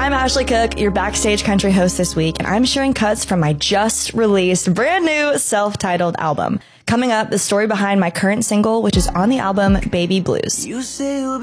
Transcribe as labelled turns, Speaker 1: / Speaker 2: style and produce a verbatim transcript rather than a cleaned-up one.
Speaker 1: I'm Ashley Cook, your backstage country host this week, and I'm sharing cuts from my just released brand new self-titled album. Coming up, the story behind my current single, which is on the album Baby Blues.
Speaker 2: You say